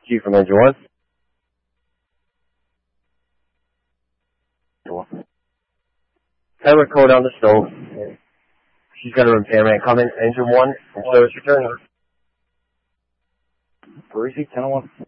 G from engine 1. Timer code on the stove. She's got a repairman coming. Engine 1, service return. Where is he? 10-1.